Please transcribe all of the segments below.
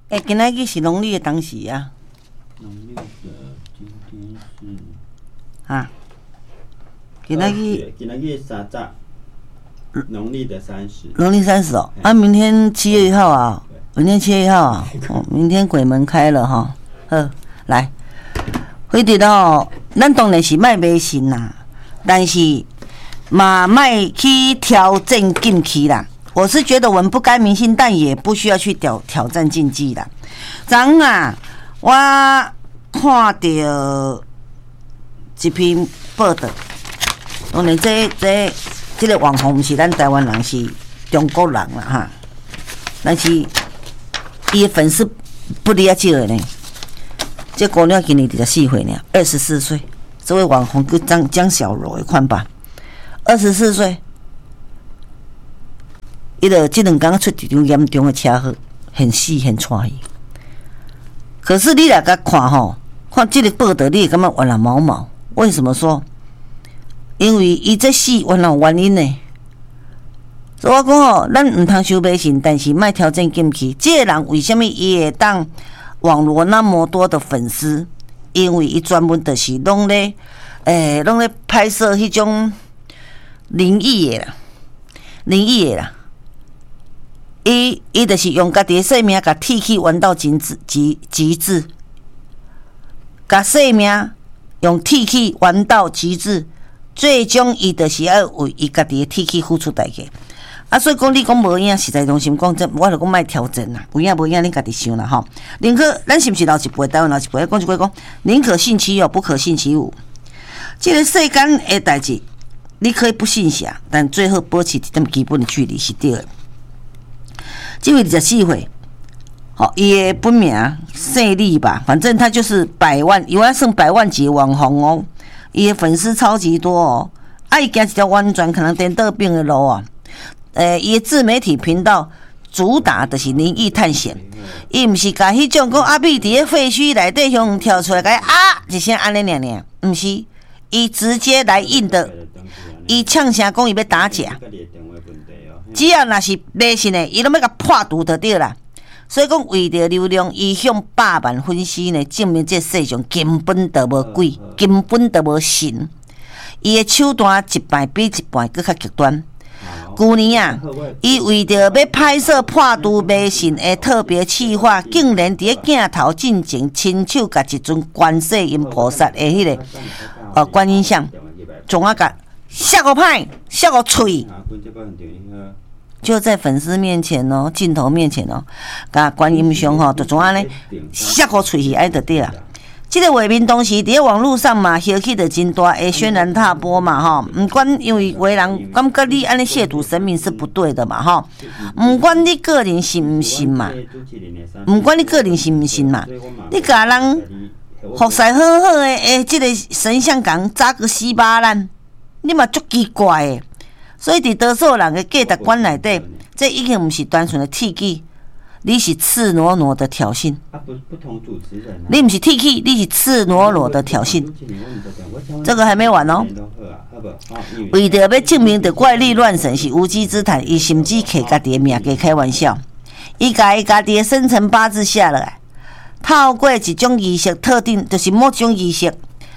今仔日是农历的当时啊。 农历的今天是啊，今仔日 30，农历的30。 农历30哦，明天7月1号啊，明天7月1号啊，明天鬼门开了哈。好，来，辉弟哦，咱当然是卖迷信啦，但是嘛卖去挑战禁忌啦。我是觉得我们不该迷信，但也不需要去挑战禁忌啦。昨啊，我看到一篇报道，当然这个网红不是咱台湾人，是中国人啦哈。但是伊的粉丝不离啊少的呢。这姑娘今年24岁呢，24岁。这位网红叫江小柔的款吧，24岁。伊就这2天出一场严重的车祸，很死很惨伊。可是你来甲看吼，看这个报道，你会感觉原来毛毛。为什么说？因为伊这死原来有原因呢。所以我讲吼，咱唔通伤迷信，但是莫挑战禁忌。这个人为什么伊会当网络那么多的粉丝？因为伊专门就是拢咧拍摄迄种灵异的啦。伊就是用家己的生命，甲铁器玩到极致，甲生命用铁器玩到极致，最终伊就是要为伊家己的铁器付出代价。所以讲你讲无影，实在中心讲，我就讲莫挑战啦，有影无影，恁家己想啦吼。宁可咱是毋是老一辈，台湾老一辈讲一句讲，宁可信其有，不可信其无。这个世间的代志，你可以不信邪，但最后保持一点基本的距离是对的。这位24岁，伊的本名姓李吧，反正他就是100万，有要算100万级网红哦。伊的粉丝超级多哦，伊行一条完全可能颠倒病的路啊。伊的自媒体频道主打的是灵异探险，伊毋是甲迄种讲阿碧伫咧废墟内底向跳出来，甲一声安尼尔，毋是，伊直接来硬的，伊呛声讲伊要打假。只要若是迷信的，伊拢要甲破除就对啦。所以讲，为着流量，伊向100万粉丝呢，证明这世上根本就无鬼，根本就无神。伊的手段一摆比一摆更较极端。去年啊，伊为着要拍摄破除迷信的特别企划，竟然伫咧镜头进前亲手甲一尊观世音菩萨的迄个观音像，总啊甲削个歹，削个脆。就在粉丝面前哦，镜头面前哦，甲观音像吼，就怎啊呢？削个喙是爱得对啦。这个画面当时伫网络上嘛，掀起的真大的轩然大波嘛吼。唔管因为有人感觉你安尼亵渎神明是不对的嘛吼。唔管你个人信唔信嘛，唔管你个人信唔信嘛，你甲人服侍好好的这个神像港扎个死巴烂，你嘛足奇怪的。所以，伫多数人的价值观内底，这已经不是单纯的铁器，你是赤裸裸的挑衅。 不同主持人、 你不是铁器，你是赤裸裸的挑衅。这个还没完哦。为着要证明的怪力乱神是无稽之谈，伊甚至摕家己的命给开玩笑。伊甲伊家己的生辰八字写落来，透过一种仪式特定，就是某种仪式，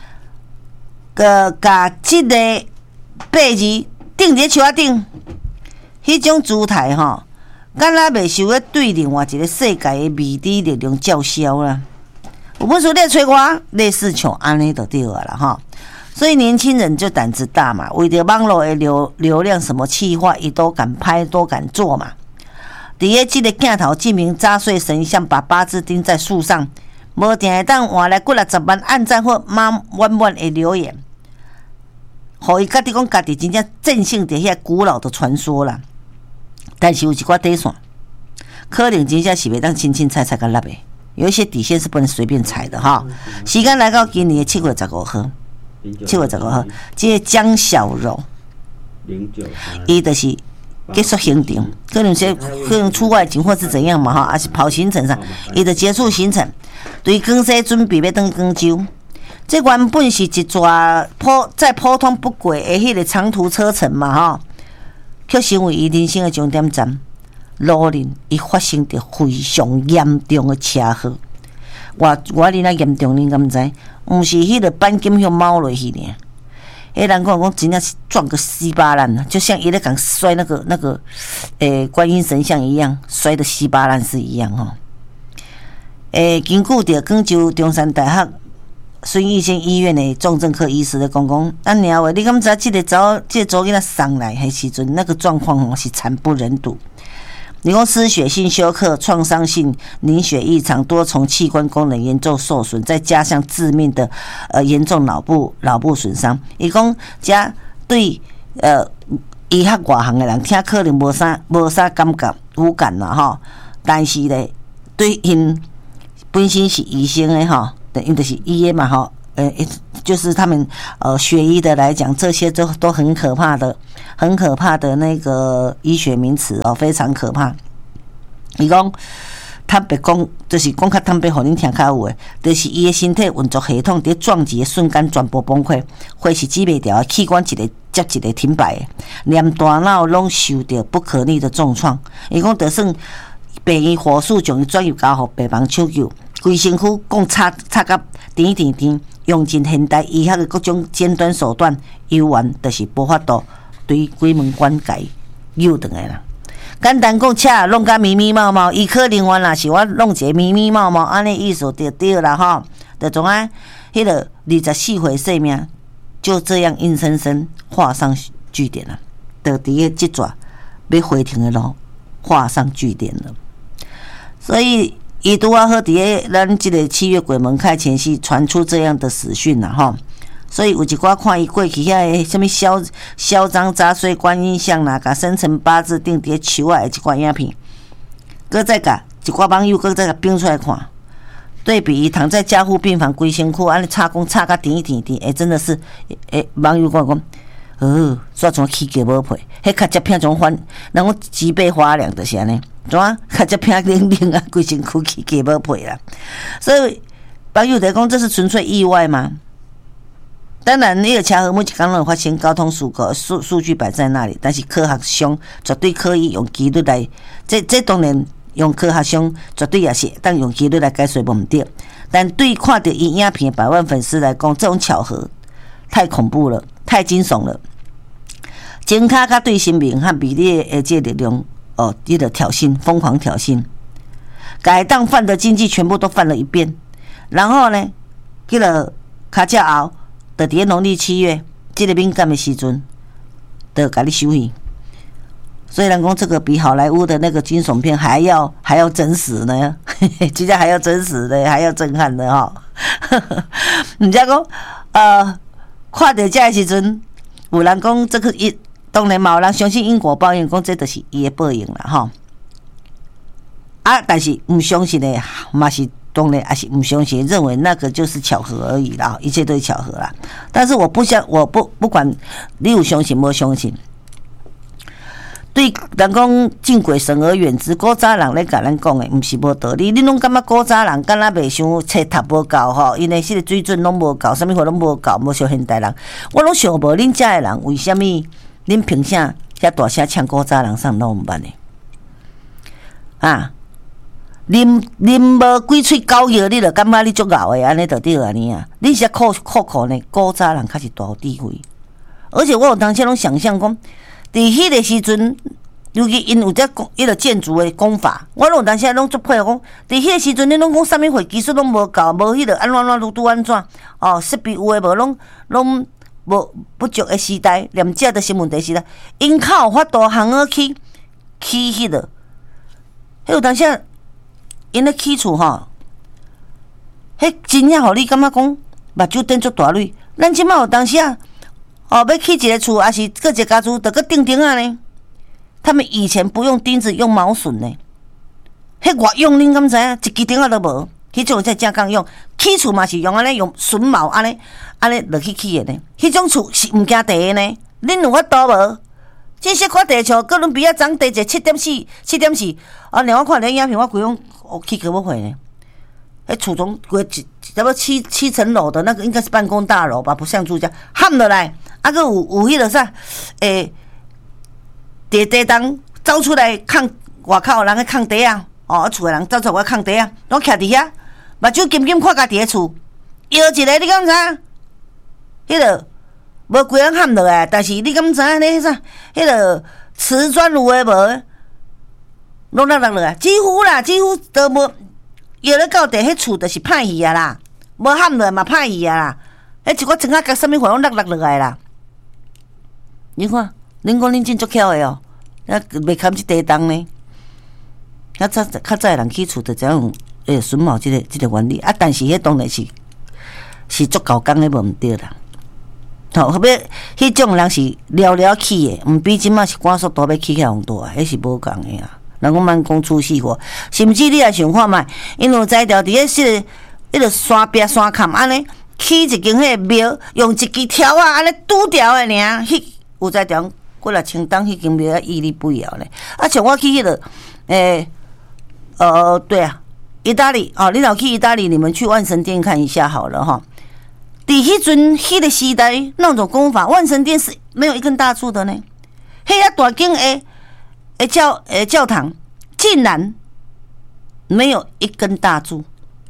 甲这个8字。钉伫树仔顶，迄种姿态吼，敢若袂受咧对另外一个世界的未知力量叫嚣啦。有本事你找我，类似像安尼就对了啦吼。所以年轻人就胆子大嘛，为着网络的流量，什么企划伊都敢拍，都敢做嘛。伫咧即个镜头证明砸碎神像，把八字钉在树上，无定会当换来60万按赞或满的留言。互伊家己讲家己真正正性伫遐古老的传说啦，但是有一寡底线，可能真正是袂当轻轻踩甲落的，有一些底线是不能随便踩的哈。时间来到今年的7月15号，7月15号，这个江小柔，伊就是结束行程，可能出外景或是怎样嘛哈，还是跑行程上，伊就结束行程，对广西准备要登广州。这原本是一抓再普通不过的迄个长途车程嘛吼，却成为伊人生的终点站。 路林伊发生着非常严重的车祸。我恁啊严重，恁敢知？毋是迄个钣金向猫落去呢。迄人讲真正是撞个稀巴烂，就像伊咧讲摔那个观音神像一样，摔得稀巴烂是一样吼。根据着广州中山大学孙逸仙医院的重症科医师咧讲，咱鸟话，你敢知这个查囡仔送来迄时阵，那个状况是惨不忍睹。你讲失血性休克、创伤性凝血异常、多重器官功能严重受损，再加上致命的严重脑部损伤。伊讲这对医学外行的人听可能无啥感觉无感啦吼，但是咧对因本身是医生的吼，因为就是医的嘛吼。就是他们学医的来讲，这些都很可怕的那个医学名词哦，非常可怕。伊讲坦白讲，就是讲较坦白，互恁听较有诶，就是伊的身体运作系统伫撞击的瞬间全部崩溃，或是止袂掉，器官一个接一个停摆，连大脑拢受到不可逆的重创。伊讲就算病院火速将伊转入交互病房抢救，规身躯讲插甲甜，用尽现代医学的各种尖端手段，犹原就是无法度对鬼门关解诱转来啦。简单讲，车弄甲密密麻麻，伊可能原来是我弄一个密密麻麻，安尼意思就对啦吼。就种啊，迄个24岁生命就这样硬生生画上句点了，就伫个即抓要回庭的路画上句点了。所以伊拄啊好伫个咱即个7月鬼门开前夕传出这样的死讯啦吼，所以有一寡看伊过去遐个什么嚣张杂碎观音像啦，甲生辰八字钉伫手啊的一寡影片，搁再甲一寡网友搁再甲编出来看，对比伊躺在加护病房规身躯安尼插甲甜，真的是网友讲。煞怎起价无配？迄较接片种反，人讲几倍花量就是安尼，怎啊？较接片零啊，规身躯起价无配啦。所以网友在讲，这是纯粹意外吗？当然，你个车祸每一天都发生交通事故，数据摆在那里，但是科学上绝对可以用几率来，这当然用科学上绝对也是当用几率来解释无毋对。但对看到伊影片百万粉丝来讲，这种巧合太恐怖了，太惊悚了。前脚甲对生命和美丽的这力量你的挑衅，疯狂挑衅，改当犯的经济全部都犯了一遍，然后呢，去了脚脚后，就伫农历7月这个敏感的时阵，就甲你收去。所以人讲这个比好莱坞的那个惊悚片还要真实呢，真正还要真实的，还要震撼的哈。人家讲看到这个时阵，有人讲这个当然嘛，有人相信因果报应，讲这就是伊的报应啦，吼。但是唔相信的嘛是当然，还是唔相信，认为那个就是巧合而已啦，一切都是巧合啦。但是我不管你有相信无相信，对人讲敬鬼神而远之，古早人咧甲咱讲的，唔是无道理。你拢感觉古早人敢若袂想册读无够吼，因为迄个水准拢无够，啥物货拢无够，无像现代人。我拢想无恁遮的人为虾米？恁凭啥遐大声唱古早人上拢毋捌呢？啉无几喙狗药，你就感觉你足敖的，安尼就对安尼啊！恁是酷呢？古早人较是大有智慧，而且我有当时拢想象讲，伫迄个时阵，尤其因有迄个建筑的工法，我有当时拢足佩服讲，伫迄个时阵，恁拢讲啥物货技术拢无够，无迄个安怎拄安怎设备有诶无拢。无不足的时代，连这都是问题时代，因靠有法度行而起迄个，迄有当时因咧起厝吼，迄真正互你感觉讲目睭瞪足大蕊。咱即摆有当时要起一个厝，还是各一个家厝，得个钉钉啊呢？他们以前不用钉子，用毛榫呢，迄偌用恁敢知影？一支钉仔都无。迄种才正讲用，起厝嘛是用安尼用榫毛安尼落去起的呢。迄种厝是毋惊地的呢。恁有法度无？这些看地厝，哥伦比亚涨地者7.4，让我看恁影片，我规讲起个要会呢。迄厝中规差不多七层楼的那个应该是办公大楼吧，不像住家，喊落来，个有迄个啥，地当走出来看外口人去囥地啊，厝诶人走出来囥地啊，拢徛伫遐，目睭金金看家己诶厝，摇一个你敢知？迄个无规人喊落来，但是你敢知影咧？啥？迄个瓷砖有诶无？拢落落来，几乎都无摇咧到地，迄厝就是歹去啊啦，无喊落来嘛歹去啊啦，迄一个砖仔甲啥物货拢落落来啦。你看，恁讲恁真足巧诶哦，袂堪即地动呢。较早人起厝就这样榫卯即个原理啊，但是迄当然是足够工诶，无毋对啦。后尾迄种人是寥寥起诶，毋比即马是赶速度要起起来大，迄是无共诶啊。人讲慢工出细活，甚至你也想看觅，因有在条伫迄个山壁山坎安尼起一间迄个庙，用一支条啊安尼拄掉诶尔，有在条过来清当迄间庙啊屹立不摇咧。啊，像我去迄个对啊，意大利哦，你若去意大利，你们去万神殿看一下好了哈。伫迄阵迄个时代那种功法，万神殿是没有一根大柱的呢。迄啊大间教堂竟然没有一根大柱。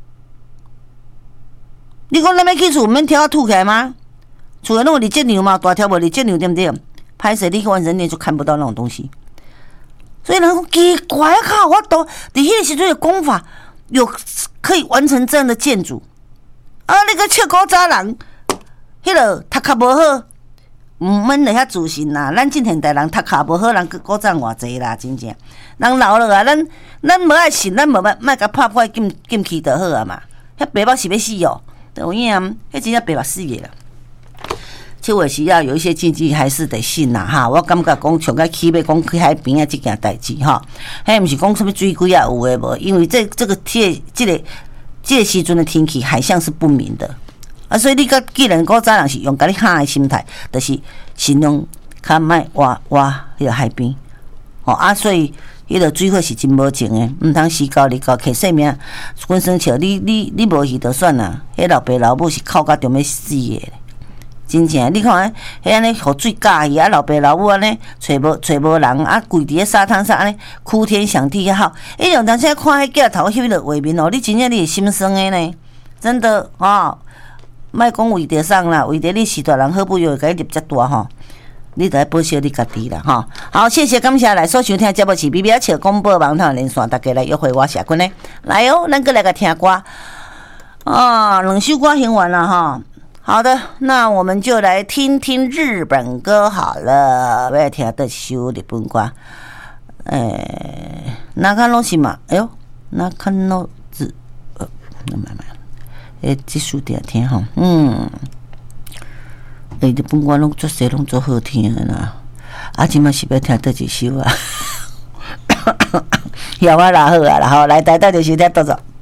你讲咱要去厝，免挑啊凸起来吗？厝内拢有立节牛嘛，大条无立节牛对不对？歹势，你去万神殿就看不到那种东西。所以人讲奇怪啊！靠，我都伫迄个时阵的功法有可以完成这样的建筑啊！你个笑古早人，迄个读壳无好，毋免来遐自信啦。咱这现代人读壳无好，人古早偌济啦，真正。人老了啊，咱无爱信，咱无莫甲拍破禁气就好啊嘛。遐白目是要死哦，有影，迄真正白目死个啦。手尾时要有一些禁忌，还是得信啦哈。我感觉讲像个起要讲去海边啊，这件代志哈，迄毋是讲什么水鬼啊有诶无？因为这个时阵的天气海象是不明的啊，所以你既然古早人是用甲你喊的心态，就是尽量较莫挖迄个海边哦啊，所以迄个水火是真无情诶，毋通死高你高，摕性命滚生笑，你无去就算啦。迄老爸老母是哭甲中要死诶。真正，你看，迄安尼互水加去啊，老爸老母安尼找无人啊，跪伫咧沙滩上安尼哭天响地好。迄种当时看迄镜头翕落画面哦，你真正你会心酸诶呢，真的哦。莫讲为着啥啦，为着你是大人，好不容易甲你立遮大吼，你着爱保守你家己啦吼。好，谢谢感谢来所收听节目是 BBA 笑广播网头连线，大家来约会我社群呢。来哦，咱过来个听歌啊，两首歌听完了哈。好的，那我们就来听听日本歌好了。要听的首日本歌，那看拢是嘛？哎呦，那看拢字，这首点听吼，日本歌拢做些拢做好听的啦。啊，今嘛是要听的一首啊，晓我啦好啊啦，好来台就是听多少。